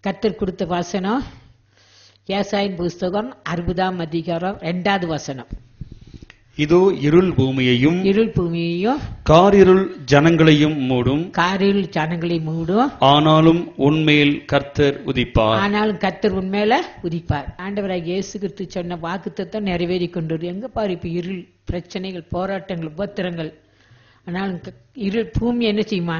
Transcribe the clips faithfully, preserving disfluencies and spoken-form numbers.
கர்த்தர் கொடுத்த வசனம் ஏசாயின் புஸ்தகம் அறுபதாம் அதிகாரம் இரண்டாவது வசனம். இதோ இருள் பூமியையும் இருள் பூமியையும் காரிருள் ஜனங்களையும் மூடும், காரிருள் ஜனங்களை மூடும், ஆனாலும் உன்மேல் கர்த்தர் உதிப்பார். ஆனாலும் கர்த்தர் உண்மையில உதிப்பார். ஆண்டவராக இயேசு கிறிஸ்து சொன்ன வாக்குத்தத்தம் நிறைவேறி கொண்டு எங்க பாரு இப்ப இருள் பிரச்சனைகள், போராட்டங்கள், உபத்திரங்கள். ஆனாலும் இருள் பூமி என்ன செய்யுமா?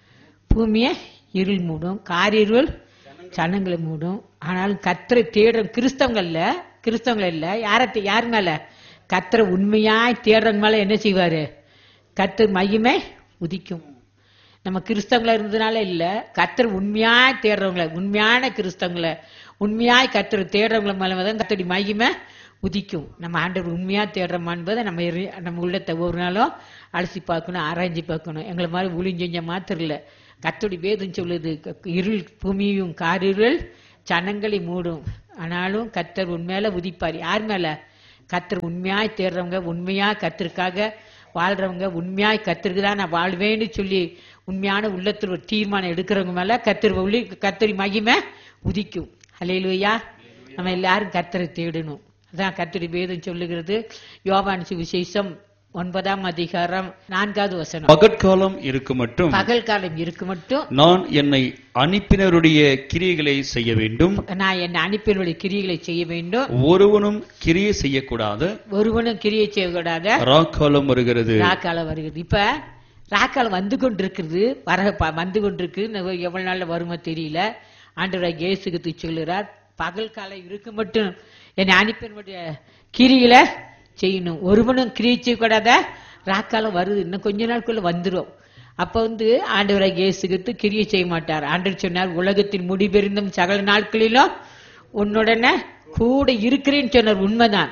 பூமியை இருள் மூடும், காரிருள் ஜனங்களை மூடும். ஆனாலும் கர்த்தரை தேடுற கிறிஸ்தவங்கள்ல கிறிஸ்தவங்கள் இல்ல, யார யார் மேல? கர்த்தரை உண்மையாய் தேடுறவங்க மேல என்ன செய்வாரு? கர்த்தர் மகிமை உதிக்கும். நம்ம கிறிஸ்தவங்களா இருந்ததுனால இல்ல, கர்த்தர் உண்மையாய் தேடுறவங்கள, உண்மையான கிறிஸ்தவங்கள, உண்மையாய் கர்த்தரை தேடுறவங்கள மேல தான் கர்த்தருடைய மகிமை உதிக்கும். நம்ம ஆண்டவர் உண்மையா தேடுறோமா என்பதை நம்ம நம்ம உள்ளத்தை ஒவ்வொரு நாளும் அலசி பார்க்கணும், ஆராய்ச்சி பார்க்கணும். எங்களை மாதிரி ஊழியம் செஞ்ச மாத்திரம் இல்ல, கர்த்தருடைய வேதம் சொல்லுது இருள் பூமியும் காரிருள் ஜனங்களை மூடும், ஆனாலும் கர்த்தர் உண்மையில உதிப்பார். யார் மேல? கர்த்தர் உண்மையாய் தேடுறவங்க, உண்மையா கர்த்தருக்காக வாழ்றவங்க, உண்மையாய் கர்த்தருக்கு தான் நான் வாழ்வேன்னு சொல்லி உண்மையான உள்ளத்தில் ஒரு தீர்மானம் எடுக்கிறவங்க மேல கர்த்தர் ஒளி கர்த்தரி மகிமை உதிக்கும். அல்லேலூயா. நம்ம எல்லாரும் கர்த்தரை தேடணும். அதான் கர்த்தருடைய வேதம் சொல்லுகிறது. யோவான் சுவிசேஷம் ஒன்பதாம் அதிகாரம் நான்காவது வசனம். பகற்காலம் இருக்கு மட்டும் பகல் காலம் இருக்கு மட்டும் நான் என்னை அனுப்பினருடைய கிரியைகளை செய்ய வேண்டும், நான் என்னை அனுப்பினருடைய கிரியைகளை செய்ய வேண்டும், ஒருவனும் கிரியை செய்யக்கூடாது, ஒருவனும் கிரியை செய்யக்கூடாது, ராக்காலம் வருகிறது. ராக்காலம் வருகிறது. இப்ப ராக்காலம் வந்து கொண்டிருக்கிறது, வர வந்து கொண்டிருக்கு. எவ்வளவு நாள்ல வருமோ தெரியல. ஆண்டவராக இயேசு கிறிஸ்து சொல்லுறார், பகல் காலம் இருக்கு மட்டும் என்னை அனுப்பினருடைய கிரிகளை செய்யணும், ஒருவனும் கிரியை செய்யக்கூடாத ராக்காலம் வருது, இன்னும் கொஞ்ச நாட்குள்ள வந்துடும். அப்ப வந்து ஆண்டவராக இயேசு கிறிஸ்து கிரியை செய்ய மாட்டார். ஆண்டவர் சொன்னார், உலகத்தின் முடிபெருந்தும் சகல நாட்களிலும் உன்னுடனே கூட இருக்கிறேன்னு சொன்னார். உண்மைதான்.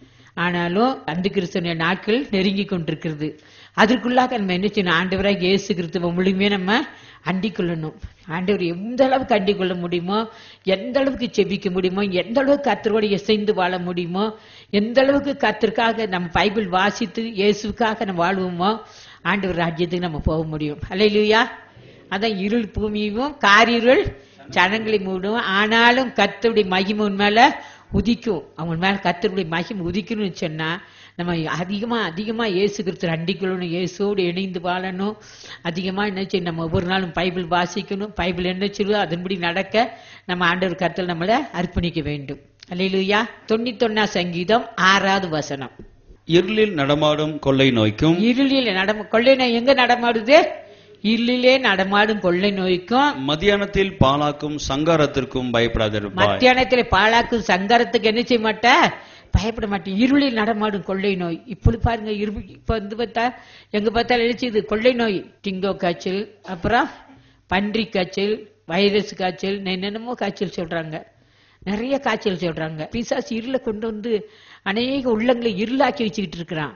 ஆனாலும் அந்த கிறிஸ்துவ நாட்கள் நெருங்கி கொண்டிருக்கிறது. அதற்குள்ளாக நம்ம என்ன செய்யணும்? ஆண்டவராக இயேசு கிறிஸ்துவ முழுமையா நம்ம அண்டிக் கொள்ளணும். ஆண்டவர் எந்த அளவுக்கு அண்டிக் கொள்ள முடியுமோ, எந்த அளவுக்கு செபிக்க முடியுமோ, எந்த அளவுக்கு கர்த்தரோடு இசைந்து வாழ முடியுமோ, எந்த அளவுக்கு கர்த்தருக்காக நம்ம பைபிள் வாசித்து இயேசுக்காக நம்ம வாழ்வோமோ, ஆண்டவர் ராஜ்யத்துக்கு நம்ம போக முடியும். அல்லேலூயா. அதான் இருள் பூமியும் காரிருள் ஜனங்களை மூடும், ஆனாலும் கர்த்தருடைய மகிமை மேல உதிக்கும். அவங்க மேல கர்த்தருடைய மகிமை உதிக்கணும்னு சொன்னா நம்ம அதிகமா அதிகமா இயேசு கிறிஸ்து அண்டிக்கொள்ளணும், இயேசுவோடு இணைந்து வாழணும். அதிகமா என்ன செய்யணும்? நம்ம ஒவ்வொரு நாளும் பைபிள் வாசிக்கணும். பைபிள் என்ன சொல்லுதோ அதன்படி நடக்க நம்ம ஆண்டவர் கர்த்தர் நம்மளை அர்ப்பணிக்க வேண்டும். அல்லேலூயா. தொண்ணூத்தி ஒன்னா சங்கீதம் ஆறாவது வசனம். இருளில் நடமாடும் கொள்ளை நோய்க்கும், இருளில் நடம கொள்ளை நோய் எங்க நடமாடுது? இருளிலே நடமாடும் கொள்ளை நோய்க்கும், மத்தியானத்தில் பாலாக்கும் சங்காரத்திற்கும் பயப்படாதிருப்பாய். மத்தியானத்திலே பாலாக்கும் சங்காரத்துக்கு என்ன செய்ய மாட்டா? பயப்பட மாட்டேன். இருளில் நடமாடும் கொள்ளை நோய். இப்படி பாருங்க, இப்ப வந்து பார்த்தா எங்க பார்த்தாலும் எழுச்சிது கொள்ளை நோய். டிங்கோ காய்ச்சல், அப்புறம் பன்றி காய்ச்சல், வைரஸ் காய்ச்சல், என்னென்னமோ காய்ச்சல் சொல்றாங்க. நிறைய காய்ச்சல் சொல்றாங்க. பிசாசு இருளை கொண்டு வந்து அநேக உள்ளங்களை இருளாக்கி வச்சுக்கிட்டு இருக்கிறான்.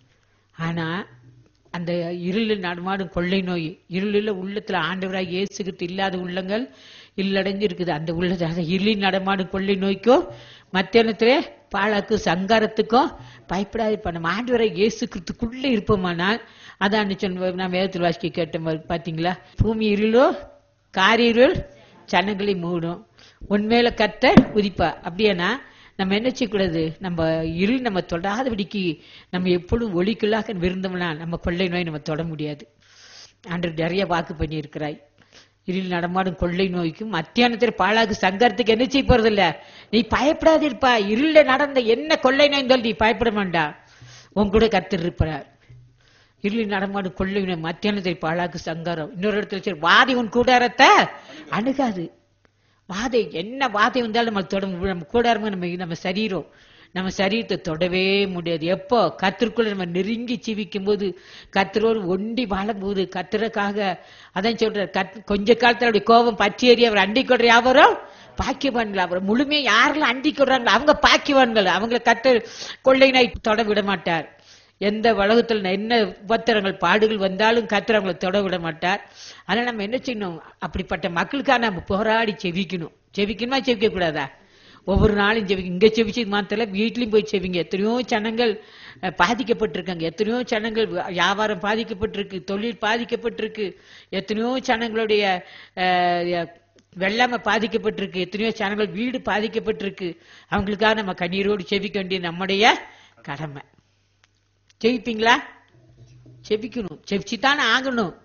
ஆனா அந்த இருளில் நடமாடும் கொள்ளை நோய், இருளில் உள்ளத்துல ஆண்டவராக இயேசு கிறிஸ்து இல்லாத உள்ளங்கள் இல்லடைஞ்சு இருக்குது. அந்த உள்ளது இருளில் நடமாடும் கொள்ளை நோய்க்கும் மத்தியானத்திலே பாழாக்கும் சங்காரத்துக்கும் பயப்படாது. இப்ப நம்ம ஆண்டவராக இயேசு கிறிஸ்துக்குள்ள இருப்போமானால், அதான் சொன்ன நான் வேதத்தில் வாசிக்க கேட்டோம் பாத்தீங்களா? பூமி இருளோ காரிருள் ஜனங்களை மூடும், உண்மையில கர்த்தர் உதிப்பா. அப்படியானா நம்ம என்ன செய்யக்கூடாது? நம்ம இருள் நம்ம தொடாதபடிக்கு நம்ம எப்பொழுதும் ஒளிக்குள்ளாக விருந்தோம்னா நம்ம கொள்ளை நோய் நம்ம தொட முடியாது. ஆண்டவர் நிறைய வாக்கு பண்ணி இருக்கிறாய். இருள் நடமாடும் கொள்ளை நோய்க்கும் மத்தியானத்தில் பாழாக்கு சங்கரத்துக்கு என்ன செய்ய போறது இல்ல. நீ பயப்படாது இருப்பா. இருள நடந்த என்ன கொள்ளை நோய் சொல்லி நீ பயப்பட வேண்டாம். உன் கூட கர்த்தர் இருப்பார். இருளில் நடமாடும் கொள்ளை நோய் மத்தியானத்தில் பாழாக்கு சங்காரம். இன்னொரு இடத்துல சரி, வாதி உன் கூடாரத்தை அணுகாது. வாதை என்ன வாதை வந்தாலும் நம்ம தொட, நம்ம கூடாரமா நம்ம நம்ம சரீரம் நம்ம சரீரத்தை தொடவே முடியாது. எப்போ கர்த்தருக்குள்ள நம்ம நெருங்கி ஜீவிக்கும் போது, கர்த்தரோடு ஒண்டி வாழும் போது, கர்த்தருக்காக அதான் சொல்ற, கொஞ்ச காலத்துல அப்படி கோபம் பற்றி ஏறி அவர் அண்டி கொள்ற யாவரும் பாக்கியவான்கள். அவர் முழுமையா யாரெல்லாம் அண்டி கொள்றாங்களோ அவங்க பாக்கியவான்கள். அவங்களை கர்த்தர் கொள்ளை நோய் தொட விட மாட்டார். எந்த உலகத்துல என்ன உபத்திரங்கள் பாடுகள் வந்தாலும் கர்த்தர் அவங்களை தொட விட மாட்டார். அதனால நம்ம என்ன செய்யணும்? அப்படிப்பட்ட மக்களுக்காக நம்ம போராடி செவிக்கணும். செவிக்கணுமா செவிக்க கூடாதா? ஒவ்வொரு நாளும் செவிக்க. இங்க செவிச்சு மாத்திர வீட்லயும் போய் செவிங்க. எத்தனையோ ஜனங்கள் பாதிக்கப்பட்டிருக்காங்க. எத்தனையோ ஜனங்கள் வியாபாரம் பாதிக்கப்பட்டிருக்கு, தொழில் பாதிக்கப்பட்டிருக்கு. எத்தனையோ ஜனங்களுடைய வெள்ளாம பாதிக்கப்பட்டிருக்கு, எத்தனையோ ஜனங்கள் வீடு பாதிக்கப்பட்டிருக்கு. அவங்களுக்காக நம்ம கண்ணீரோடு செபிக்க வேண்டிய நம்முடைய கடமை. செபிப்பீங்களா? செபிக்கணும், செபிச்சுத்தானே ஆகணும்.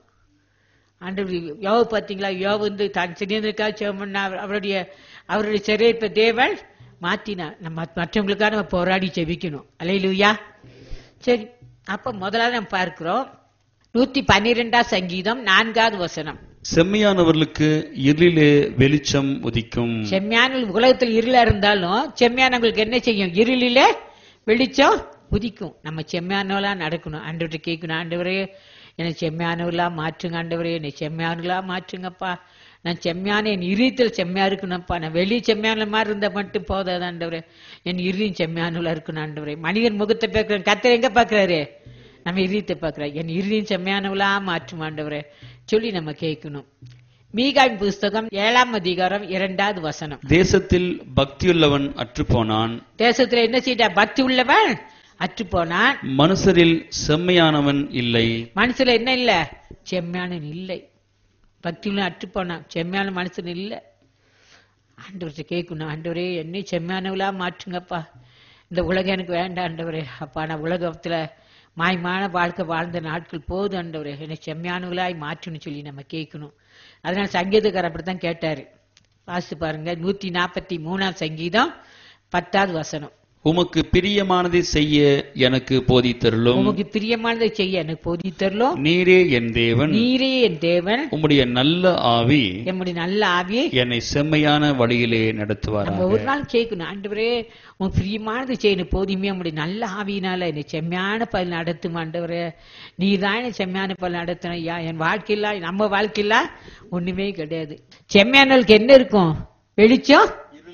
ஆண்டவர் யோபு பாத்தீங்களா, யோபு வந்து தான் சிறியதற்காக ஜெபம் பண்ணா, அவருடைய அவருடைய சிறையிருப்ப தேவன் மாத்தினார். நம்ம மற்றவங்களுக்காக நம்ம போராடி செபிக்கணும். அல்லேலூயா. சரி, அப்ப முதலாவது நம்ம பார்க்கிறோம் நூத்தி பன்னிரெண்டாம் சங்கீதம் நான்காவது வசனம். செம்மையானவர்களுக்கு இருளிலே வெளிச்சம் உதிக்கும். செம்மையான உலகத்தில் இருளா இருந்தாலும் செம்மையானவங்களுக்கு என்ன செய்யும்? இருளிலே வெளிச்சம் உதிக்கும். நம்ம செம்மையானவளா நடக்கணும். ஆண்டவர்கிட்ட கேட்கணும், ஆண்டவரே என்னை செம்மையானவர்களா மாற்றுங்க, ஆண்டவரே என்னை செம்மையானவர்களா மாற்றுங்கப்பா, நான் செம்மையான என் இறுதியில் செம்மையா இருக்கணும்ப்பா, நான் வெளியே செம்மையான மாதிரி இருந்தா மட்டும் போதாது ஆண்டவரே, என் இறுதியும் செம்மையானவளா இருக்கணும் ஆண்டவரே. மனிதன் முகத்தை பார்க்கிறேன், கர்த்தர் எங்க பாக்குறாரு? நம்ம இறுதியத்தை பார்க்கிறார். என் இறுதியும் செம்மையானவளா மாற்றும் ஆண்டவரே சொல்லி நம்ம கேட்கணும். மீகாவின் புஸ்தகம் ஏழாம் அதிகாரம் இரண்டாவது வசனம். தேசத்தில் பக்தியுள்ளவன் அற்றுப்போனான். தேசத்துல என்ன செய்ய? பக்தி உள்ளவன் அற்று போனான். மனுஷரில் செம்மையானவன் இல்லை. மனுஷல என்ன இல்ல? செம்மையானவன் இல்லை. பக்தி உள்ள அற்று போனான், செம்மையான மனுஷன் இல்ல. ஆண்டவர்கிட்ட கேட்கணும், ஆண்டவரே என்னை செம்மையானவளா மாற்றுங்கப்பா, இந்த உலகம் எனக்கு வேண்டாம் ஆண்டவரே, அப்பா நான் உலகத்துல மாயமான வாழ்க்கை வாழ்ந்த நாட்கள் போது ஆண்டவரே, என்னை செம்மையானவளாய் மாற்றுன்னு சொல்லி நம்ம கேட்கணும். அதனால சங்கீதக்காரர் அப்படித்தான் கேட்டாரு. வாசித்து பாருங்க, நூத்தி நாற்பத்தி மூணாம் சங்கீதம் பத்தாவது வசனம். உமக்கு பிரியமானதை செய்ய எனக்கு போதித்தருளும். உமக்கு பிரியமானதை செய்ய எனக்கு போதித்தருளும். நீரே என் தேவன், நீரே என் தேவன், உம்முடைய நல்ல ஆவி என்னுடைய நல்ல ஆவி என்னை செம்மையான வழியிலே நடத்துவார். ஒரு நாள் கேட்கணும், ஆண்டவரே உன் பிரியமானது செய்யணும் போதுமே, உங்களுடைய நல்ல ஆவியினால என்னை செம்மையான பல் நடத்தும் ஆண்டவரே, நீ தான் என்னை செம்மையான பல் நடத்தணும் ஐயா. என் வாழ்க்கையில நம்ம வாழ்க்கையில ஒண்ணுமே கிடையாது. செம்மையானவளுக்கு என்ன இருக்கும்? வெளிச்சம்.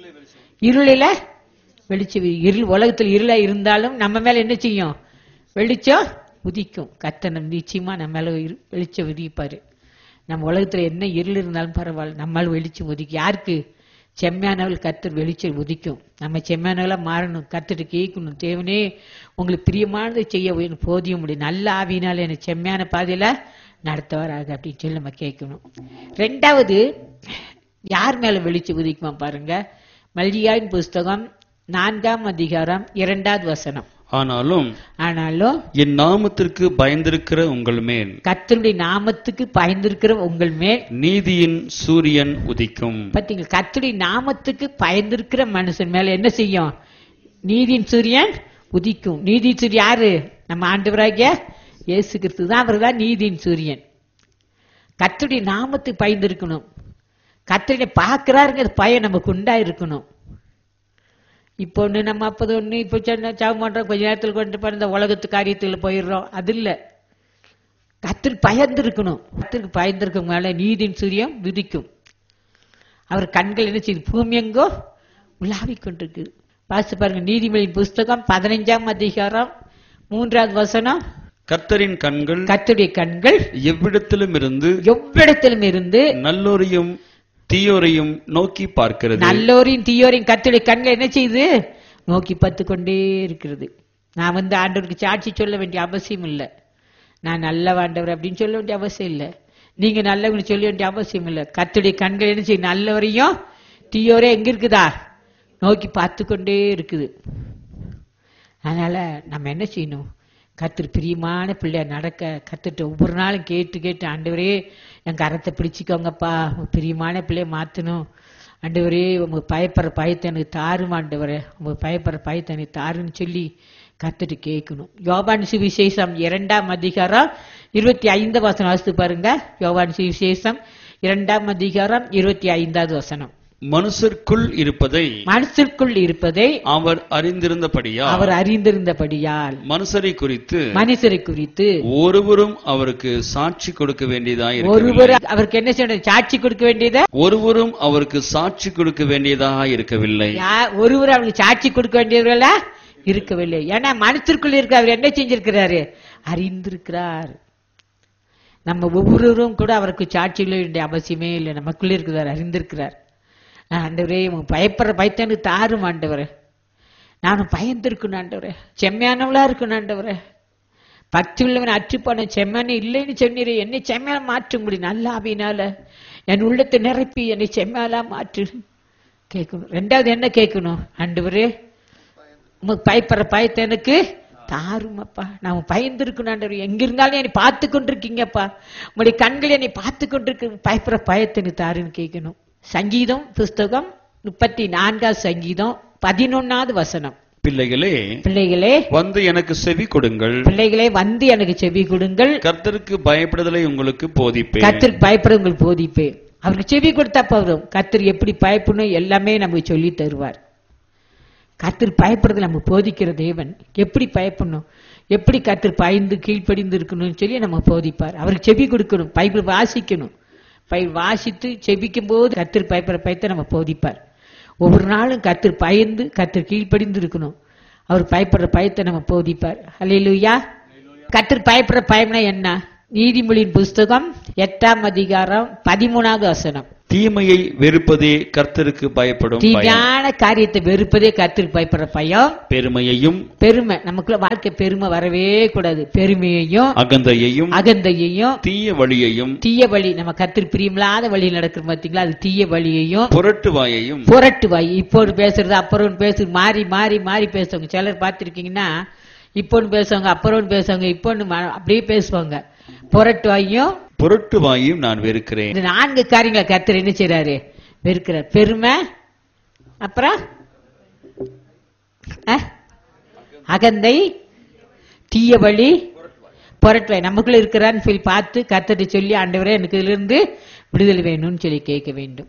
இருளில வெளிச்சம். இருள் உலகத்தில் இருளா இருந்தாலும் நம்ம மேல என்ன செய்யும்? வெளிச்சம் உதிக்கும். கர்த்தர் நிச்சயமா நம்ம மேல வெளிச்சம் உதிப்பாரு. நம்ம உலகத்துல என்ன இருள் இருந்தாலும் பரவாயில்ல, நம்மால் வெளிச்சம் உதிக்கும். யாருக்கு? செம்மையானவள் கர்த்தர் வெளிச்சம் உதிக்கும். நம்ம செம்மையானவளா மாறணும். கர்த்தர் கேட்கணும், தேவனே உங்களுக்கு பிரியமானதை செய்ய போதிய முடியும், நல்ல ஆவியினால எனக்கு செம்மையான பாதையில நடத்துவாராக அப்படின்னு சொல்லி நம்ம கேட்கணும். ரெண்டாவது, யார் மேல வெளிச்சம் உதிக்குமா பாருங்க. மல்கியாவின் புஸ்தகம் நான்காம் அதிகாரம் இரண்டாவது வசனம். ஆனாலும் ஆனாலும் என் நாமத்திற்கு பயந்திருக்கிற உங்கள் மேல், கர்த்தருடைய நாமத்துக்கு பயந்திருக்கிற உங்கள் மேல் நீதியின் சூரியன் உதிக்கும். பாத்தீங்க, கர்த்தருடைய நாமத்துக்கு பயந்திருக்கிற மனுஷன் மேல என்ன செய்யும்? நீதியின் சூரியன் உதிக்கும். நீதி சூரியன் யாரு? நம்ம ஆண்டவராகிய இயேசு கிறிஸ்து தான். அவர் தான் நீதியின் சூரியன். கர்த்தருடைய நாமத்துக்கு பயந்திருக்கணும். கர்த்தரை பார்க்கிறாருங்க பயம் நமக்கு உண்டா இருக்கணும். இப்போ ஒண்ணு நம்ம அப்பது ஒண்ணு இப்ப சாவு பண்றோம், கொஞ்ச நேரத்தில் கொண்டு போய் இந்த உலகத்து காரியத்துல போயிடுறோம். அது இல்ல, கர்த்தருக்கு பயந்து இருக்கணும். கர்த்தருக்கு பயந்திருக்கும் மேல நீதியின் சூரியன் விதிக்கும். அவர் கண்கள் என்ன செய்யுது? பூமி எங்கோ உலாவிக் கொண்டிருக்கு. வாசித்து பாருங்க, நீதிமொழியின் புஸ்தகம் பதினைஞ்சாம் அதிகாரம் மூன்றாவது வசனம். கர்த்தரின் கண்கள், கர்த்தருடைய கண்கள் எவ்விடத்திலும் இருந்து எவ்விடத்திலும் இருந்து நல்லோரையும் தீயோரையும் நோக்கி பார்க்கிறது. நல்லோரையும் தீயோரையும் கர்த்தருடைய கண்கள் என்ன செய்யுது? நோக்கி பார்த்து கொண்டே இருக்கிறது. நான் வந்து ஆண்டவருக்கு சாட்சி சொல்ல வேண்டிய அவசியம் இல்லை. நான் நல்ல ஆண்டவர் அப்படின்னு சொல்ல வேண்டிய அவசியம் இல்லை. நீங்க நல்லவங்க சொல்ல வேண்டிய அவசியம் இல்லை. கர்த்தருடைய கண்கள் என்ன செய்யும்? நல்லவரையும் தீயோரே எங்க இருக்குதா? நோக்கி பார்த்து கொண்டே இருக்குது. அதனால நம்ம என்ன செய்யணும்? கர்த்தர் பிரியமான பிள்ளையா நடக்க கத்துட்டு ஒவ்வொரு நாளும் கேட்டு கேட்டு, ஆண்டவரே என் கரத்தை பிடிச்சிக்கோங்கப்பா, பிரியமான பிள்ளைய மாத்தணும் ஆண்டவரே, உங்க பயப்படுற பயத்தை எனக்கு தாரும் ஆண்டவரே, உங்க பயப்படுற பயத்தை எனக்கு தாருன்னு சொல்லி கத்துட்டு கேட்கணும். யோவான் சுவிசேஷம் இரண்டாம் அதிகாரம் இருபத்தி ஐந்து வசனம் வாசித்து பாருங்க. யோவான் சுவிசேஷம் இரண்டாம் அதிகாரம் இருபத்தி ஐந்தாவது வசனம். மனுஷருக்குள் இருப்பதை மனுஷருக்குள் இருப்பதை அவர் அறிந்திருந்தபடியால் அவர் அறிந்திருந்தபடியால் மனுஷரை குறித்து மனுஷரை குறித்து ஒருவரும் அவருக்கு சாட்சி கொடுக்க வேண்டியதாக ஒருவர் அவருக்கு என்ன செய்யணும்? சாட்சி கொடுக்க வேண்டியதா ஒருவரும் அவருக்கு சாட்சி கொடுக்க வேண்டியதாக இருக்கவில்லை. ஒருவர் அவருக்கு சாட்சி கொடுக்க வேண்டியவர்களா இருக்கவில்லை. ஏன்னா மனுஷருக்குள் இருக்க அவர் என்ன செஞ்சிருக்கிறாரு? அறிந்திருக்கிறார். நம்ம ஒவ்வொருவரும் கூட அவருக்கு சாட்சிகள வேண்டிய அவசியமே இல்லை. நமக்குள்ள இருக்கிறார், அறிந்திருக்கிறார். ஆண்டவரே உங்க பயப்படுற பயத்தனு தாரும் ஆண்டவரே, நானும் பயந்திருக்கணும் ஆண்டவரே, செம்மையானவளா இருக்கணும் ஆண்டவரே, பக்தி உள்ளவன் அற்றுப்பான செம்மையான இல்லைன்னு சொன்னீரே, என்னை செம்மையான மாற்ற முடியும் நல்ல ஆவியினால, என் உள்ளத்தை நிரப்பி என்னை செம்மாலா மாற்று கேட்கணும். ரெண்டாவது என்ன கேட்கணும்? ஆண்டவரே உமக்கு பயப்படுற பயத்தை எனக்கு தாருமப்பா. நான் பயந்து இருக்கணும் ஆண்டவரே. எங்க இருந்தாலும் என்னை பார்த்து கொண்டிருக்கீங்கப்பா. உங்களுடைய கண்கள் என்னை பார்த்து கொண்டிருக்கு. பயப்படுற பயத்தை எனக்கு தாருன்னு கேட்கணும். சங்கீதம் புஸ்தகம் முப்பத்தி நான்காவது சங்கீதம் பதினொன்னாவது வசனம். பிள்ளைகளே பிள்ளைகளே வந்து எனக்கு செவி கொடுங்கள். பிள்ளைகளே வந்து எனக்கு செவி கொடுங்கள். கர்த்தருக்கு பயப்படுதலை உங்களுக்கு போதிப்பேன். கர்த்தருக்கு பயப்பட உங்களுக்கு போதிப்பேன். அவருக்கு செவி கொடுத்தா போதும். கர்த்தர் எப்படி பயப்படணும் எல்லாமே நமக்கு சொல்லி தருவார். கர்த்தர் பயப்படுறது நம்ம போதிக்கிற தேவன். எப்படி பயப்படணும், எப்படி கர்த்தர் பயந்து கீழ்ப்படிந்து இருக்கணும்னு சொல்லி நம்ம போதிப்பார். அவருக்கு செவி கொடுக்கணும், பைபிள் வாசிக்கணும். பைபிள் வாசித்து செபிக்கும் போது கர்த்தர் பயப்படுற பயத்தை நம்ம போதிப்பார். ஒவ்வொரு நாளும் கர்த்தர் பயந்து கர்த்தர் கீழ்ப்படிந்து இருக்கணும். அவர் பயப்படுற பயத்தை நம்ம போதிப்பார். அல்லேலூயா. கர்த்தர் பயப்படுற பயம்னா என்ன? நீதிமொழியின் புஸ்தகம் எட்டாம் அதிகாரம் பதிமூணாவது வசனம். தீமையை வெறுப்பதே கர்த்தருக்கு பயப்படும் பயம். தீமையான காரியத்தை வெறுப்பதே கர்த்தருக்கு பயப்படுற பயம். பெருமையையும் பெருமை நமக்குள்ள வாழ்க்கை பெருமை வரவே கூடாது. பெருமையையும் அகந்தையையும் அகந்தையையும் தீய வழியையும் தீய வழி நம்ம கர்த்தருக்கு பிரியமில்லாத வழி நடக்கிற பாத்தீங்களா, அது தீய வழியையும் புரட்டு வாயையும் புரட்டு வாய். இப்போ பேசுறது அப்புறம் பேசுறது மாறி மாறி மாறி பேசுவாங்க. சிலர் பார்த்திருக்கீங்கன்னா இப்போன்னு பேசுவாங்க, அப்புறம் பேசுவாங்க, இப்போன்னு அப்படியே பேசுவாங்க. புரட்டு வாயும் புரட்டு வாயும் நான் வெறுக்கிறேன். இந்த நான்கு காரியங்களை கர்த்தர் என்ன செய்றாரு? வெறுக்கிறார். பெருமை, அப்புறம் அகந்தை, தீய வழி, புரட்டுவாய். நமக்குள்ள இருக்கிறான்னு சொல்லி பார்த்து கர்த்தரை சொல்லி ஆண்டவரே எனக்கு இதுல இருந்து விடுதலை வேணும்னு சொல்லி கேட்க வேண்டும்.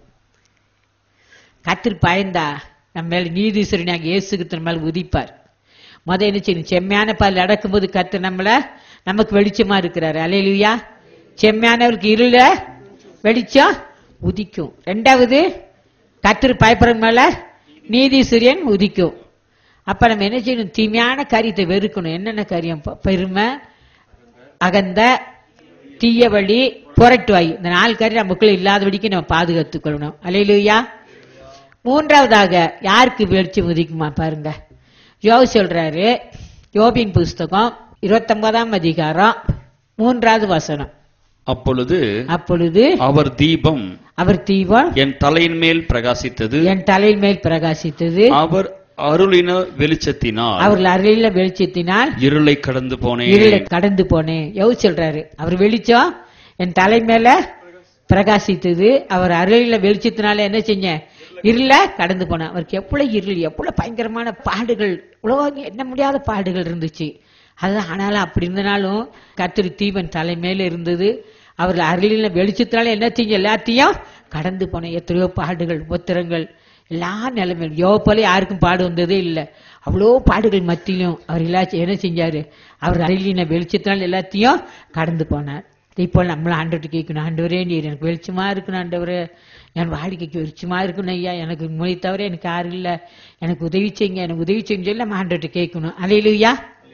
கர்த்தர் பயந்தா நம்ம மேல நீதீஸ்வரனாக இயேசுக்கு மேல உதிப்பார். முத என்ன செய்யணும்? செம்மையான பால் அடக்கும்போது கர்த்தர் நம்மள நமக்கு வெளிச்சமா இருக்கிறாரு. அல்லேலூயா. செம்மையானவருக்கு இருள வெளிச்சம் உதிக்கும். ரெண்டாவது கர்த்தர் பயப்படுற மேல நீதி சூரியன் உதிக்கும். அப்ப நம்ம என்ன செய்யணும்? தீமையான காரியத்தை வெறுக்கணும். என்னென்ன காரியம்? பெருமை, அகந்த, தீய வழி, புரட்டுவாய். இந்த நாலு காரியம் நமக்குள்ள இல்லாதபடிக்கு நம்ம பாதுகாத்துக் கொள்ளணும். அல்லேலூயா. மூன்றாவதாக யாருக்கு வெளிச்சம் உதிக்குமா பாருங்க. யோபு சொல்றாரு, யோபின் புஸ்தகம் இருபத்தி ஒன்பதாம் அதிகாரம் மூன்றாவது வசனம். அப்பொழுது அப்பொழுது அவர் தீபம் அவர் தீபம் என் தலையின் மேல் பிரகாசித்தது. என் தலையின் மேல் பிரகாசித்தது. அவர் அருளின வெளிச்சத்தினால் அவர்கள் அருளின வெளிச்சத்தினால் இருளை கடந்து போனேன். இருளை கடந்து போனேன். யோபு சொல்றாரு, அவர் வெளிச்சம் என் தலை மேல பிரகாசித்தது. அவர் அருளின வெளிச்சத்தினால என்ன செஞ்ச? இருள கடந்து போன. அவருக்கு எவ்வளவு இருள், எவ்வளவு பயங்கரமான பாடுகள், உலகம் என்ன முடியாத பாடுகள் இருந்துச்சு. அதுதான். ஆனாலும் அப்படி இருந்தனாலும் கர்த்தர் தீபன் தலை மேல இருந்தது. அவர் அருளின வெளிச்சத்தினால என்ன செஞ்ச? எல்லாத்தையும் கடந்து போன. எத்தனையோ பாடுகள், உபத்திரங்கள், எல்லா நிலைமையும். யோபு போல யாருக்கும் பாடு வந்ததே இல்லை. அவ்வளோ பாடுகள் மத்தியிலும் அவர் எல்லாத்தையும் என்ன செஞ்சாரு? அவர் அருளின வெளிச்சத்தினால எல்லாத்தையும் கடந்து போனார். இப்போ நம்மளும் ஆண்டவர்கிட்ட கேட்கணும், ஆண்டவரே நீர் எனக்கு வெளிச்சமா இருக்கணும், ஆண்டவரே என் வாழ்க்கைக்கு வெளிச்சமா இருக்கணும் ஐயா, எனக்கு மொழி தவிர எனக்கு யாரும் இல்லை, எனக்கு உதவி செய்யுங்க, எனக்கு உதவி செய்யுங்க சொல்லி நம்ம ஆண்டவர்கிட்ட கேட்கணும். அல்லேலூயா.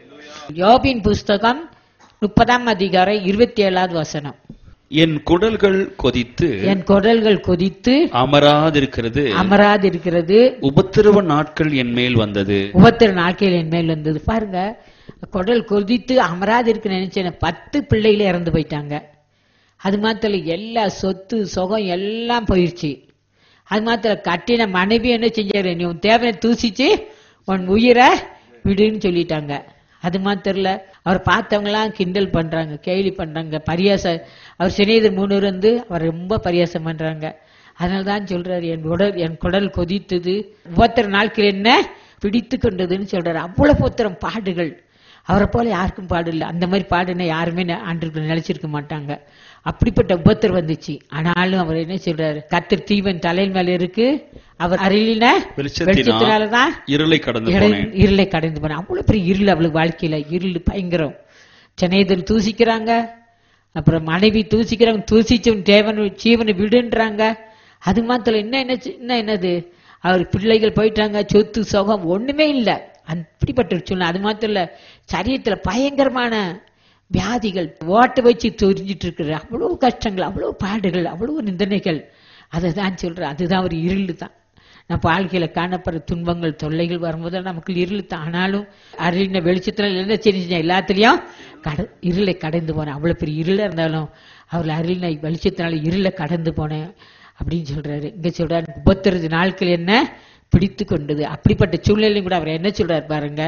யோபின் புஸ்தகம் முப்பதாம் அதிகாரம் இருபத்தி ஏழாவது வசனம். என் குடல்கள் கொதித்து என் குடல்கள் கொதித்து அமராதிருக்கிறது அமராதிருக்கிறது உபத்திரவ நாட்கள் என் மேல் வந்தது. உபத்திர நாட்கள் என் மேல் வந்தது. பாருங்க, குடல் கொதித்து அமராதிருக்கு நினைச்சேன். பத்து பிள்ளைகளே இறந்து போயிட்டாங்க. அது மாத்திரம் எல்லா சொத்து சுகம் எல்லாம் போயிடுச்சு. அது மாத்திரம் கட்டின மனைவி என்ன செஞ்சாரு? நீ உன் தேவையை தூசிச்சு உன் உயிரை விடுன்னு சொல்லிட்டாங்க. அது மாத்திரம் இல்ல, அவர் பார்த்தவங்க எல்லாம் கிண்டல் பண்றாங்க, கேலி பண்றாங்க, பரியாச. அவர் சிநேகிதர் மூணு வந்து அவர் ரொம்ப பரியாசம் பண்றாங்க. அதனால்தான் சொல்றாரு, என் உடல் என் குடல் கொதித்தது, உபத்திர நாட்கள் என்ன பிடித்து கொண்டதுன்னு சொல்றாரு. அவ்வளவு உபத்திரம் பாடுகள். அவரை போல யாருக்கும் பாடு இல்லை. அந்த மாதிரி பாடுன்னா யாருமே ஆண்டு நினைச்சிருக்க மாட்டாங்க. அப்படிப்பட்ட உபத்திரம் வந்துச்சு. ஆனாலும் அவர் என்ன சொல்றாரு? கர்த்தர் தீபன் தலையின் மேல இருக்கு, அவர் அருளின வெளிச்சத்தினாலதான் இருளை கடந்து இருளை கடந்து போன. அவ்வளவு பெரிய இருள் அவளுக்கு வாழ்க்கையில. இருள் பயங்கரம். சிநேகிதர் தூசிக்கிறாங்க, அப்புறம் மனைவி தூசிக்கிறாங்க, தூசிச்சு தேவன் ஜீவனை விடுன்றாங்க. அது மாத்திரம் என்ன என்ன என்னது? அவர் பிள்ளைகள் போயிட்டாங்க, சொத்து சுகம் ஒண்ணுமே இல்லை. அப்படிப்பட்ட சொன்ன. அது மாத்திரம் இல்ல, சரீரத்துல பயங்கரமான வியாதிகள், ஓட்ட வச்சு தெரிஞ்சிட்டு இருக்கிற அவ்வளவு கஷ்டங்கள், அவ்வளவு பாடுகள், அவ்வளவு நிந்தனைகள். அதை தான் சொல்றேன். அதுதான் ஒரு இருள் தான். நம்ம வாழ்க்கையில காணப்படுற துன்பங்கள் தொல்லைகள் வரும்போது நமக்கு இருள் தான். ஆனாலும் அருளின வெளிச்சத்துல என்ன செஞ்சு எல்லாத்துலயும் கட இருளை கடந்து போனேன். அவ்வளவு பெரிய இருளா இருந்தாலும் அவர் அருளினை வெளிச்சத்தினால இருள கடந்து போனேன் அப்படின்னு சொல்றாரு. இங்க சொல்றாரு முப்பத்தி நாட்கள் என்ன பிடித்து கொண்டது. அப்படிப்பட்ட சூழ்நிலையும் கூட அவர் என்ன சொல்றாரு பாருங்க.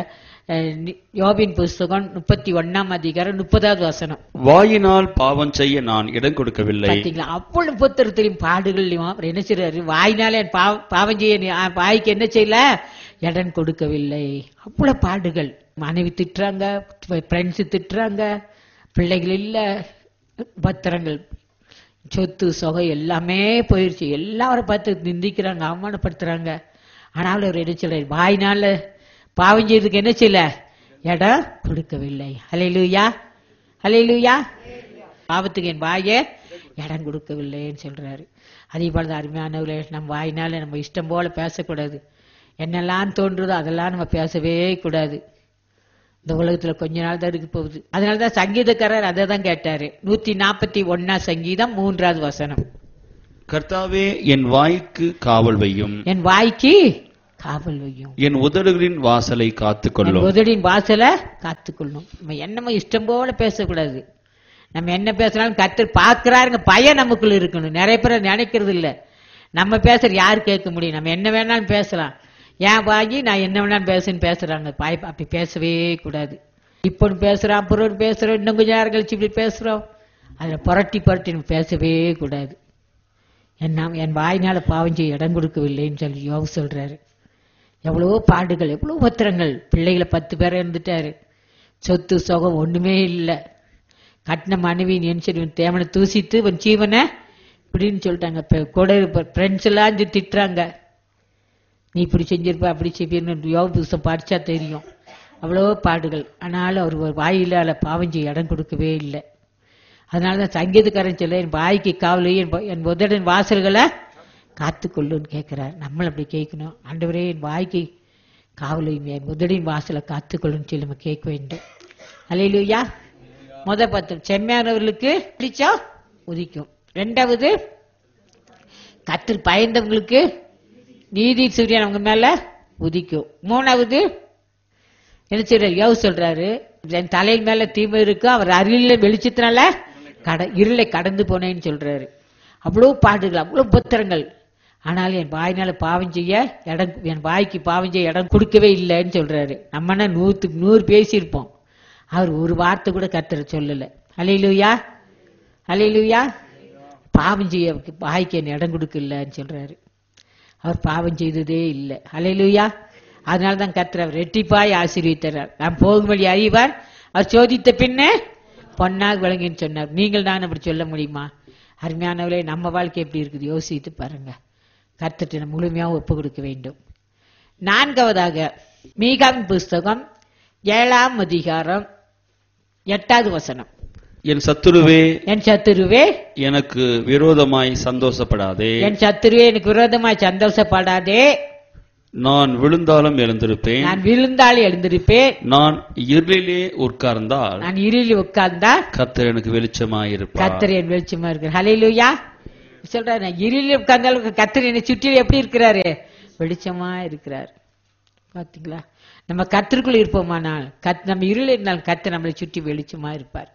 யோபின் புஸ்தகம் முப்பத்தி ஒன்னாம் அதிகாரம் முப்பதாவது வசனம். வாயினால் பாவம் செய்ய நான் இடம் கொடுக்கவில்லை. பாத்தீங்களா, அவ்வளவு புத்திரத்திலையும் பாடுகள்லையும் அவர் என்ன செய்யறாரு, வாயினாலே பாவம் செய்ய வாய்க்கு என்ன செய்யல, இடம் கொடுக்கவில்லை. அவ்வளவு பாடுகள். மனைவி திட்டுறாங்க, ஃப்ரெண்ட்ஸ் திட்டுறாங்க, பிள்ளைகள் இல்ல, பத்திரங்கள், சொத்து சொகை எல்லாமே போயிருச்சு. எல்லாரும் பார்த்து நிந்திக்கிறாங்க, அவமானப்படுத்துறாங்க. ஆனாலும் அவர் என்ன சொல்றாரு, வாயினால பாவம் செய்யறதுக்கு என்ன செய்யல, இடம் கொடுக்கவில்லை. ஹல்லேலூயா, ஹல்லேலூயா. பாவத்துக்கு என் வாயே இடம் கொடுக்கவில்லைன்னு சொல்றாரு. அதே போலதான் அருமையானவர்களே, நம்ம வாயினால நம்ம இஷ்டம் போல பேசக்கூடாது. என்னெல்லாம் தோன்றுதோ அதெல்லாம் நம்ம பேசவே கூடாது. இந்த உலகத்துல கொஞ்ச நாள் தான் இருக்கு போகுது. அதனாலதான் சங்கீதக்காரர் அதை தான் கேட்டாரு. நூத்தி நாற்பத்தி ஒன்னா சங்கீதம் மூன்றாவது வசனம். கர்த்தாவே என் வாய்க்கு காவல் வையும், என் வாய்க்கு காவல் வையும், என் உதடுகளின் வாசலை காத்துக்கொள்ளும். உதடின் வாசலை காத்துக்கொள்ளும். நம்ம என்னமோ இஷ்டம் போல பேசக்கூடாது. நம்ம என்ன பேசினாலும் கர்த்தர் பார்க்கிறாருங்க பயம் நமக்குள்ள இருக்கணும். நிறைய பேர் நினைக்கிறது இல்ல, நம்ம பேசுற யாரு கேட்க முடியும், நம்ம என்ன வேணாலும் பேசலாம், ஏன் வாங்கி நான் என்ன வேணாலும் பேசுன்னு பேசுறாங்க. பாய் அப்படி பேசவே கூடாது. இப்போ பேசுறோம், அப்புறம் பேசுறோம், இன்னும் கொஞ்சம் நேரம் கழிச்சு இப்படி பேசுறோம், அதுல புரட்டி புரட்டி நம்ம பேசவே கூடாது. என்ன என் வாயினால பாவம் செய்ய இடம் கொடுக்கவில்லைன்னு சொல்லி யோபு சொல்றாரு. எவ்வளவோ பாடுகள், எவ்வளவு பத்திரங்கள். பிள்ளைகளை பத்து பேரை இருந்துட்டாரு, சொத்து சொகம் ஒண்ணுமே இல்லை. கட்டின மனைவி நினைச்சு தேவனை தூசித்து உன் ஜீவனை இப்படின்னு சொல்லிட்டாங்க. கூட ஃப்ரெண்ட்ஸ் எல்லாம் திட்டுறாங்க, நீ இப்படி செஞ்சிருப்ப அப்படி செய்யணும். யோபு புஸ்தகம் படிச்சா தெரியும். அவ்வளோ பாடுகள். ஆனாலும் அவர் ஒரு வாயிலால பாவம் செய்ய இடம் கொடுக்கவே இல்லை. அதனாலதான் சங்கீதக்காரன் சொல்ல, என் வாய்க்கு காவலையும் என் உதடின் வாசல்களை காத்துக்கொள்ளுன்னு கேட்கிறார். நம்மள அப்படி கேட்கணும். ஆண்டவரே என் வாய்க்கு காவலையும் என் உதடின் வாசலை காத்துக்கொள்ளுன்னு சொல்லி நம்ம கேட்க வேண்டும். அல்லேலூயா. முத பத்து செம்மையானவர்களுக்கு பிடிச்சா உதிக்கும். ரெண்டாவது கர்த்தர் பயந்தவங்களுக்கு நீதி சூரியன் அவங்க மேல உதிக்கும். மூணாவது என்ன சொல்றாரு, யோபு சொல்றாரு, என் தலையின் மேல தீமை இருக்கு, அவர் அருளில வெளிச்சத்தினால கட இருளை கடந்து போனேன்னு சொல்றாரு. அவ்வளவு பாடுகள், அவ்வளவு பத்திரங்கள். ஆனாலும் என் வாயினால பாவம் செய்ய இடம், என் வாய்க்கு பாவம் செய்ய இடம் கொடுக்கவே இல்லைன்னு சொல்றாரு. நம்மனா நூத்துக்கு நூறு பேசியிருப்போம், அவர் ஒரு வார்த்தை கூட கர்த்தர் சொல்லல. அல்லேலூயா, அல்லேலூயா. பாவம் செய்ய வாய்க்கு என் இடம் கொடுக்கலன்னு சொல்றாரு. அவர் பாவம் செய்ததே இல்லை. அல்லேலூயா. அதனாலதான் கர்த்தர் அவர் ரெட்டிப்பாய் ஆசீர்வதித்தார். நாம் போகும் வழி அறிவார், அவர் சோதித்த பின்னே பொன்னாக விளங்கின்னு சொன்னார். நீங்கள் தான் அப்படி சொல்ல முடியுமா? அருமையானவர்களே, நம்ம வாழ்க்கை எப்படி இருக்குது யோசித்து பாருங்க. கர்த்தரை முழுமையாக ஒப்பு கொடுக்க வேண்டும். நான்காவதாக மீகாவின் புஸ்தகம் ஏழாம் அதிகாரம் எட்டாவது வசனம். என் சத்துருவே, என் சத்துருவே எனக்கு விரோதமாய் சந்தோஷப்படாதே, என் சத்துருவே எனக்கு விரோதமாய் சந்தோஷப்படாதே. நான் விழுந்தாலும் எழுந்திருப்பேன், நான் விழுந்தாலும் எழுந்திருப்பேன். நான் இருளிலே உட்கார்ந்தால், நான் இருளில் உட்கார்ந்தா கர்த்தர் எனக்கு வெளிச்சமாயிருப்பார். கர்த்தர் என் வெளிச்சமா இருக்கிறார். ஹல்லேலூயா. சொல்ற, நான் இருளில் உட்கார்ந்தாலும் கர்த்தர் என்னை சுற்றி எப்படி இருக்கிறாரு, வெளிச்சமா இருக்கிறார். பாத்தீங்களா, நம்ம கர்த்தருக்குள்ள இருப்போமானால், நம்ம இருளில் இருந்தாலும் கர்த்தர் நம்மளை சுற்றி வெளிச்சமா இருப்பார்.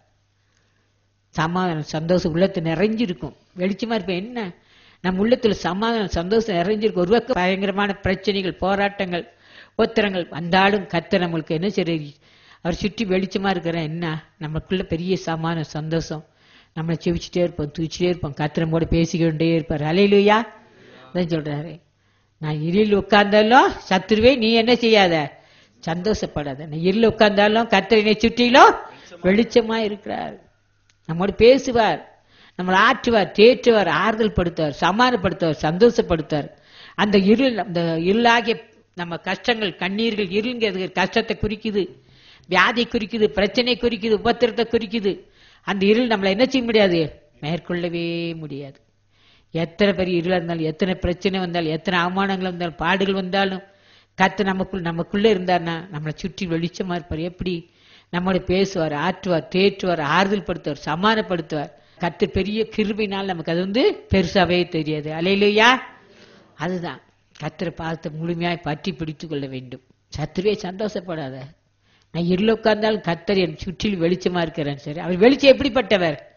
சமாதானம் சந்தோஷம் உள்ளத்து நிறைஞ்சிருக்கும். வெளிச்சமா இருப்பேன். என்ன நம்ம உள்ளத்துல சமாதானம் சந்தோஷம் நிறைஞ்சிருக்கும். ஒரு பக்கம் பயங்கரமான பிரச்சனைகள், போராட்டங்கள், ஒத்திரங்கள் வந்தாலும் கர்த்தர் நம்மளுக்கு என்ன சரி, அவர் சுற்றி வெளிச்சமா இருக்கிற என்ன நமக்குள்ள பெரிய சமாதானம் சந்தோஷம். நம்மளை செவிச்சுட்டே இருப்போம், தூச்சிட்டே இருப்போம். கர்த்தர் நம்மோட பேசிக்கிட்டே இருப்பார். ஹல்லேலூயா. அதான் சொல்றாரு, நான் இருளில் உட்கார்ந்தாலும் சத்துருவே நீ என்ன செய்யாத, சந்தோஷப்படாத. நான் இருளில் உட்கார்ந்தாலும் கர்த்தர் என்னை சுற்றிலும் வெளிச்சமா இருக்கிறார். நம்மோட பேசுவார், நம்மளை ஆற்றுவார், தேற்றுவார், ஆறுதல் படுத்துவார், சமாதானப்படுத்துவார், சந்தோஷப்படுத்துவார். அந்த இருள், அந்த இருளாகிய நம்ம கஷ்டங்கள், கண்ணீர்கள், இருளுங்கிறது கஷ்டத்தை குறிக்குது, வியாதி குறிக்குது, பிரச்சனை குறிக்குது, உபத்திரத்தை குறிக்குது. அந்த இருள் நம்மளை என்ன செய்ய முடியாது, மேற்கொள்ளவே முடியாது. எத்தனை பெரிய இருளா இருந்தாலும், எத்தனை பிரச்சனை வந்தாலும், எத்தனை அவமானங்கள் வந்தாலும், பாடுகள் வந்தாலும், கர்த்தர் நமக்குள் நமக்குள்ள இருந்தார்னா நம்மளை சுற்றி வெளிச்சமா இருப்பார். எப்படி நம்மோட பேசுவார், ஆற்றுவார், தேற்றுவார், ஆறுதல் படுத்துவார், சமாதானப்படுத்துவார். கர்த்தர் பெரிய கிருபையினால் நமக்கு அது வந்து பெருசாவே தெரியாது. அல்லேலூயா. அதுதான் கர்த்தரை பார்த்து முழுமையாய் பற்றி பிடித்துக் கொள்ள வேண்டும். சத்துருவே சந்தோஷப்படாத, நான் இருள உட்கார்ந்தாலும் கர்த்தர் என் சுற்றில் வெளிச்சமா இருக்கிறேன். சரி, அவர் வெளிச்சம் எப்படிப்பட்டவர்,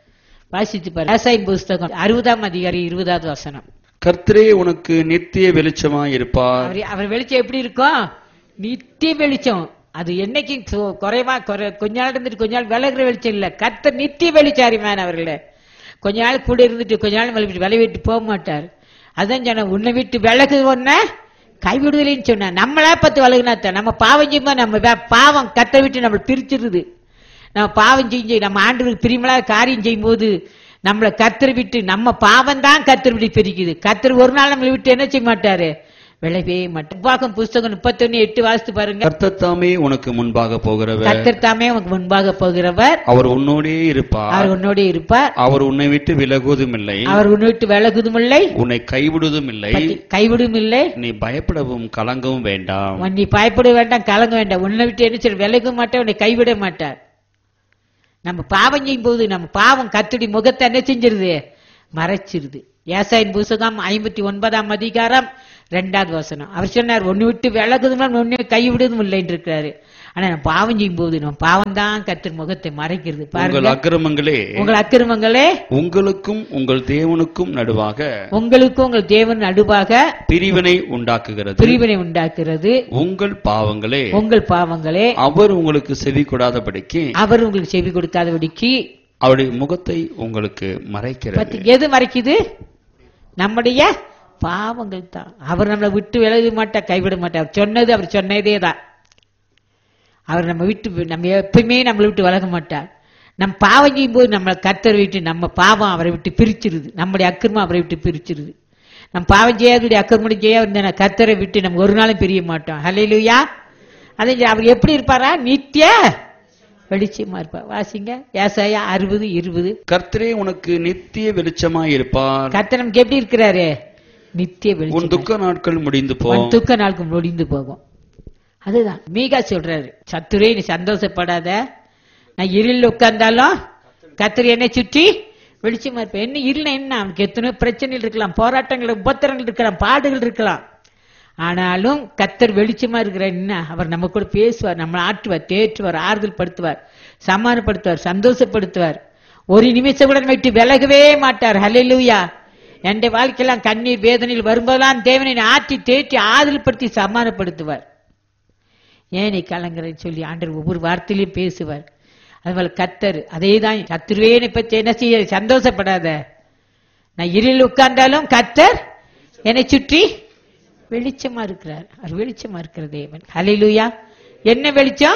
வாசித்து பாருங்க. ஏசாயா புஸ்தகம் அறுபதாம் அதிகாரி இருபதாவது வசனம். கர்த்தரே உனக்கு நித்திய வெளிச்சமாய் இருப்பார். அவர் அவர் வெளிச்சம் எப்படி இருக்கும்? நித்திய வெளிச்சம். அது என்னைக்கு சு- குறைவா குறை கொஞ்ச நாள் இருந்துட்டு கொஞ்ச நாள் விலகுற வெளிச்சம் இல்ல. கர்த்தர் நித்திய வெளிச்சம். அறிமையான அவர்களே, கொஞ்ச நாள் கூட இருந்துட்டு கொஞ்ச நாள் விலகிட்டு விலை விட்டு போக மாட்டார். அதான் சொன்ன, உன்னை விட்டு விலகு ஒன்ன கைவிடுதலைன்னு சொன்ன. நம்மளா பத்து விலகுனாத்தான் நம்ம பாவம் செய்யும்போது நம்ம வே- பாவம் கர்த்தரை விட்டு நம்ம பிரிச்சிருது. நம்ம பாவம் செஞ்சு நம்ம ஆண்டவருக்கு பிரியமில்லாத காரியம் செய்யும் போது நம்மளை கர்த்தரை விட்டு நம்ம பாவம் தான் கர்த்தரை விட்டு பிரிக்குது. கர்த்தர் ஒரு நாள் நம்மளை விட்டு என்ன செய்ய மாட்டாரு? விளைவே மாட்டார். உபாகம் புஸ்தகம் முப்பத்தொன்னு எட்டு வாசித்து பாருங்க. கர்த்தர் தாமே உனக்கு முன்பாக போகிறவர். கர்த்தர் தாமே உனக்கு முன்பாக போகிறவர். அவர் உன்னோடே இருப்பார். அவர் உன்னோட இருப்பார். அவர் உன்னை விட்டு விலகுவதும் இல்லை. அவர் உன்னை விட்டு விலகுதும் இல்லை, உன்னை கைவிடுவதும் இல்லை. கைவிடும் இல்லை. நீ பயப்படவும் கலங்கவும் வேண்டாம். நீ பயப்பட வேண்டாம், கலங்க வேண்டாம். உன்னை விட்டு என்ன செய்ய விலக மாட்டார், உன்னை கைவிட மாட்டார். நம்ம பாவம் செய்யும் போது நம்ம பாவம் கர்த்தருடைய முகத்தை என்ன செஞ்சிருது? மறைச்சிருது. ஏசாயின் புஸ்தகம் ஐம்பத்தி ஒன்பதாம் அதிகாரம் இரண்டாவது வசனம். அவர் சொன்னார், ஒன்னு விட்டு விலகுதும் ஒன்னு கைவிடுவதும் இல்லைன்னு இருக்கிறாரு. ஆனா நம்ம பாவம் செய்யும் போது நம்ம பாவம் தான் கர்த்தர் முகத்தை மறைக்கிறது. உங்கள் பாருங்க, அக்கிரமங்களே உங்கள் அக்கிரமங்களே உங்களுக்கும் உங்கள் தேவனுக்கும் நடுவாக உங்களுக்கும் உங்கள் தேவன் நடுவாக பிரிவினை உண்டாக்குகிறது. பிரிவினை உண்டாக்குறது. உங்கள் பாவங்களே உங்கள் பாவங்களே அவர் உங்களுக்கு செவி கொடாதபடிக்கு அவர் உங்களுக்கு செவி கொடுக்காதபடிக்கு அவருடைய முகத்தை உங்களுக்கு மறைக்கிறது. பத்தி எது மறைக்குது? நம்முடைய பாவங்கள் தான். அவர் நம்மளை விட்டு விலக மாட்டார், கைவிட மாட்டார். அவர் சொன்னது அவர் சொன்னதே தான். அவர் நம்ம விட்டு நம்ம எப்பயுமே நம்மளை விட்டு விலக மாட்டார். நம்ம பாவம் செய்யும் போது நம்மளை கர்த்தரை விட்டு நம்ம பாவம் அவரை விட்டு பிரிச்சிருது. நம்முடைய அக்கிரமம் அவரை விட்டு பிரிச்சிருது. நம்ம பாவம் செய்யாத அக்கிரமம் செய்ய கர்த்தரை விட்டு நம்ம ஒரு நாளும் பிரிய மாட்டோம். ஹல்லேலூயா. அதே அவர் எப்படி இருப்பாரா? நித்திய வெளிச்சமா இருப்பார். வாசிங்க ஏசாயா அறுபது இருபது. கர்த்தரே உனக்கு நித்திய வெளிச்சமாய் இருப்பார். கர்த்தர் நமக்கு எப்படி இருக்கிறாரு? நித்திய உன் வெளிச்சம். துக்க நாட்கள் முடிந்து போ. உன் துக்க நாளுக்கு முடிந்து போகும். அதுதான் மீகா சொல்றாரு, சத்துரே நீ சந்தோஷப்படாத, நான் இருள் உட்கார்ந்தாலும் கர்த்தர் என்னை சுற்றி வெளிச்சமா இருப்பேன். என்ன இருள் என்ன? அவனுக்கு எத்தனையோ பிரச்சனைகள் இருக்கலாம், போராட்டங்கள் உபத்திரங்கள் இருக்கலாம், பாடுகள் இருக்கலாம். ஆனாலும் கர்த்தர் வெளிச்சமா இருக்கிற என்ன, அவர் நம்ம கூட பேசுவார், நம்மளை ஆற்றுவார், தேற்றுவார், ஆறுதல் படுத்துவார், சமாதானப்படுத்துவார், சந்தோஷப்படுத்துவார். ஒரு நிமிஷம் கூட நம்ம விட்டு விலகவே மாட்டார். ஹல்லேலூயா. என் வாழ்க்கையெல்லாம் கண்ணீர் வேதனையில் வரும்போதெல்லாம் தேவனை ஆற்றி தேற்றி ஆறுதல் படுத்தி சமாதானப்படுத்துவார். ஏன் நீ கலங்குறன்னு சொல்லி ஆண்டவர் ஒவ்வொரு வார்த்தையிலையும் பேசுவார். அதுபோல கர்த்தர் அதே தான். கர்த்தருவே பற்றி என்ன செய்ய சந்தோஷப்படாத, நான் இருளில் உட்கார்ந்தாலும் கர்த்தர் என்னை சுற்றி வெளிச்சமா இருக்கிறார். அவர் வெளிச்சமா இருக்கிற தேவன். ஹல்லேலூயா. என்ன வெளிச்சம்?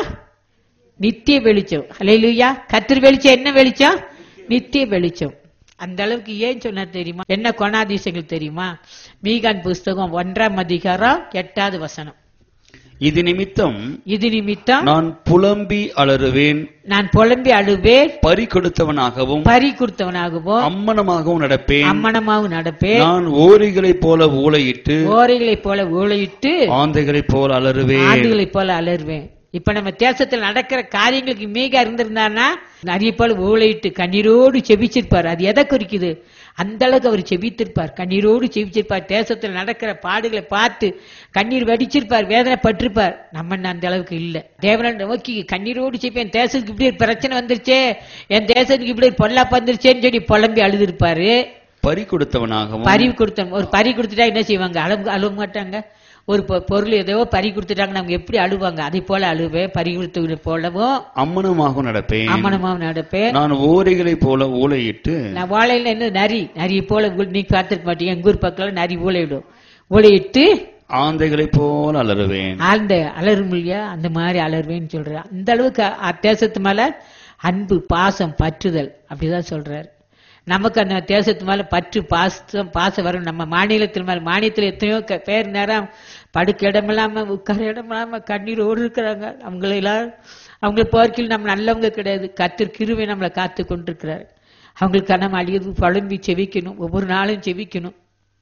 நித்திய வெளிச்சம். ஹல்லேலூயா. கர்த்தர் வெளிச்சம் என்ன வெளிச்சம்? நித்திய வெளிச்சம். அந்த அளவுக்கு ஏன் சொன்னார் தெரியுமா? என்ன குணாதிசயங்கள் தெரியுமா? மீகான் புஸ்தகம் ஒன்றாம் அதிகாரம் எட்டாவது வசனம். இது நிமித்தம் இது நிமித்தம் நான் புலம்பி அலறுவேன், நான் புலம்பி அழுவேன், பறி கொடுத்தவனாகவும் பறி கொடுத்தவனாகவும் அம்மனமாகவும் நடப்பேன். அம்மனமாகவும் நடப்பேன். நான் ஓரிகளைப் போல ஊளையிட்டு ஓரைகளைப் போல ஊளையிட்டு ஆந்தைகளைப் போல அலறுவேன். ஆடுகளைப் போல அலறுவேன். இப்ப நம்ம தேசத்தில் நடக்கிற காரியங்களுக்கு மீகா இருந்திருந்தாருன்னா நிறைய போல ஊழையிட்டு கண்ணீரோடு செபிச்சிருப்பார். அது எதை குறிக்குது? அந்த அளவுக்கு அவர் செபித்திருப்பார், கண்ணீரோடு செபிச்சிருப்பார். தேசத்தில் நடக்கிற பாடுகளை பார்த்து கண்ணீர் வடிச்சிருப்பார், வேதனை பட்டிருப்பார். நம்ம அந்த அளவுக்கு இல்ல. தேவனை நோக்கி கண்ணீரோடு செப்பி, என் தேசத்துக்கு இப்படி ஒரு பிரச்சனை வந்துருச்சே, என் தேசத்துக்கு இப்படி ஒரு பொல்லாப்பு வந்துருச்சேன்னு சொல்லி புலம்பி அழுதுருப்பாரு. பறி கொடுத்தவனாகவும் பறி கொடுத்த ஒரு பறி கொடுத்துட்டா என்ன செய்வாங்க? அழுவ அழுவ மாட்டாங்க. ஒரு பொருள் ஏதோ பறி கொடுத்துட்டாங்க, நம்ம எப்படி அழுவாங்க? அதை போல அழுவேன், பறி கொடுத்து போலவும் அம்மனமாக நடப்பேன். அம்மனமாக நடப்பேன். நான் ஓரைகளைப் போல ஊளையிட்டு நான் வாழையில என்ன நரி நரி போல நீ பார்த்துக்க மாட்டீங்க. எங்க ஊர் பக்கம் நரி ஊழையிடும். ஊழையிட்டு ஆந்தைகளைப் போல அலறுவேன். ஆழ்ந்த அலரும் இல்லையா, அந்த மாதிரி அலருவேன்னு சொல்றாரு. அந்த அளவுக்கு தேசத்து மேல அன்பு, பாசம், பற்றுதல் அப்படிதான் சொல்றாரு. நமக்கு அந்த தேசத்து மேல பற்று, பாசம் பாசம் வரும். நம்ம மாநிலத்தில் மேல மாநிலத்தில் எத்தனையோ பேர் நேரம் படுக்க இடம் இல்லாம உட்கார இடம் இல்லாம கண்ணீரோடு இருக்கிறாங்க. அவங்களெல்லாம் அவங்களை போர்க்கில் நம்ம நல்லவங்க கிடையாது. கர்த்தர் கிருபை நம்மளை காத்து கொண்டிருக்கிறார். அவங்களுக்கு நம்ம அழியது பழும்பி செவிக்கணும், ஒவ்வொரு நாளும் செவிக்கணும்.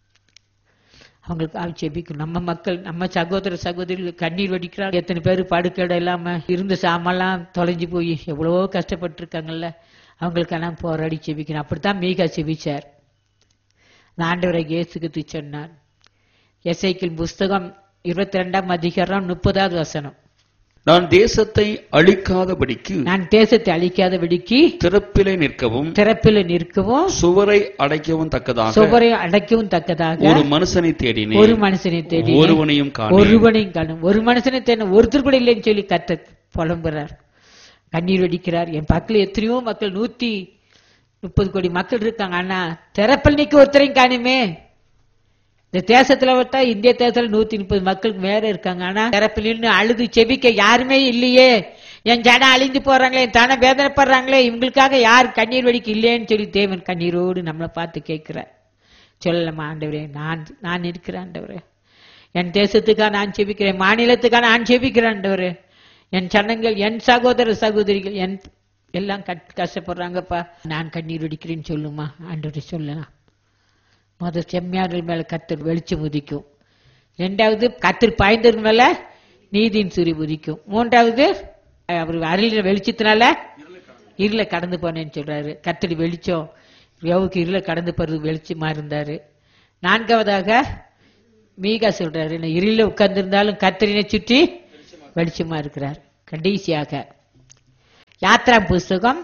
அவங்களுக்கு செபிக்கணும். நம்ம மக்கள், நம்ம சகோதர சகோதரிகள் கண்ணீர் வடிக்கிறாங்க. எத்தனை பேர் படுக்க இடம் இல்லாம இருந்த சாமெல்லாம் தொலைஞ்சு போய் எவ்வளவோ கஷ்டப்பட்டு இருக்காங்கல்ல, அவங்களுக்கெல்லாம் போராடி செபிக்கணும். அப்படித்தான் மீகா செபிச்சார். ஆண்டவரை இயேசுக்கு சொன்னார். எசேக்கியேல் புஸ்தகம் இருபத்தி ரெண்டாம் அதிகாரம் முப்பதாவது வசனம். நான் தேசத்தை அழிக்காதபடிக்கு நான் தேசத்தை அழிக்காதபடிக்கு திறப்பிலே நிற்கவும் திறப்பில் நிற்கவும் சுவரை அடைக்கவும் தக்கதாக சுவரை அடைக்கவும் தக்கதாக ஒரு மனுஷனை தேடினேன். ஒரு மனுஷனை தேடி ஒருவனையும் காணேன். ஒருவனையும் காணும். ஒரு மனுஷனை தேடி ஒருத்தர் கூட இல்லைன்னு சொல்லி கர்த்தர் புலம்புறார், கண்ணீர் வடிக்கிறார். என் பக்கத்துல எத்தனையோ மக்கள், நூத்தி முப்பது கோடி மக்கள் இருக்காங்க, ஆனா திறப்பில் நிக்க ஒருத்தரையும் காணுமே. இந்த தேசத்துல விட்டா இந்திய தேசத்துல நூத்தி முப்பது மக்களுக்கு மேல இருக்காங்க, ஆனா திறப்பில் நின்று அழுது செபிக்க யாருமே இல்லையே. என் ஜனம் அழிந்து போறாங்களே, என் தன வேதனைப்படுறாங்களே, இவங்களுக்காக யார் கண்ணீர் வடிக்க இல்லையேன்னு சொல்லி தேவன் கண்ணீரோடு நம்மளை பார்த்து கேட்கிறார். சொல்லலாமா, ஆண்டவரே நான் நான் இருக்கிறேன் ஆண்டவரே, என் தேசத்துக்காக நான் செபிக்கிறேன், மாநிலத்துக்காக நான் செபிக்கிறேன் ஆண்டவரே, என் சனங்கள், என் சகோதர சகோதரிகள் என் எல்லாம் கஷ்டப்படுறாங்கப்பா, நான் கண்ணீர் வடிக்கிறேன்னு சொல்லுமா ஆண்டவரே சொல்லலாம். முதல் செம்மையாளர்கள் மேல கர்த்தர் வெளிச்சம் உதிக்கும். இரண்டாவது கர்த்தர் பாய்ந்தவர்கள் மேல நீதியின் சூரிய உதிக்கும். மூன்றாவது அவர் அருளின வெளிச்சத்தினால இருளை கடந்து போனேன்னு சொல்றாரு. கர்த்தர் வெளிச்சம் யோவுக்கு இருளை கடந்து போறது வெளிச்சமா இருந்தாரு. நான்காவதாக மீகா சொல்றாரு, இருள உட்கார்ந்து இருந்தாலும் கர்த்தரினை சுற்றி வெளிச்சமா இருக்கிறார். கடைசியாக யாத்ரா புஸ்தகம்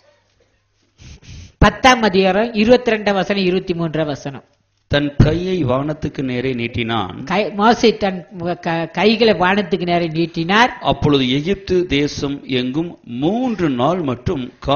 பத்தாம் அதிகாரம் இருபத்தி ரெண்டாம் வசனம் இருபத்தி மூன்றாம் வசனம். தன் கையை வானத்துக்கு நேரே நீட்டினான். மோசே தன் கைகளை வானத்துக்கு நேரே நீட்டினார். அப்பொழுது எகிப்து தேசம் எங்கும் மூன்று நாள் மட்டும்